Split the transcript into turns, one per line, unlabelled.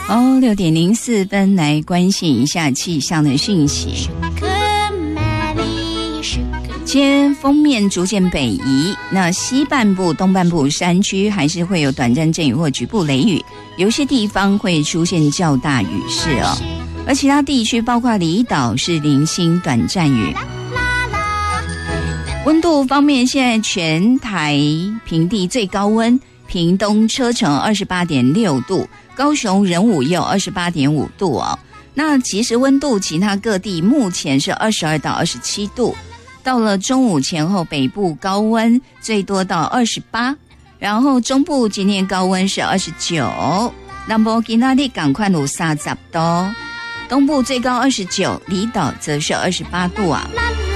6:04来关心一下气象的讯息。今天锋面逐渐北移，那西半部、东半部山区还是会有短暂阵雨或局部雷雨，有些地方会出现较大雨势哦。而其他地区包括离岛是零星短暂雨。温度方面，现在全台平地最高温，屏东车城28.6度，高雄仁武也有28.5度哦。那其实温度其他各地目前是22到27度。到了中午前后，北部高温最多到28，然后中部今天高温是29，南部今天的赶快有30度，东部最高29，离岛则是28度啊。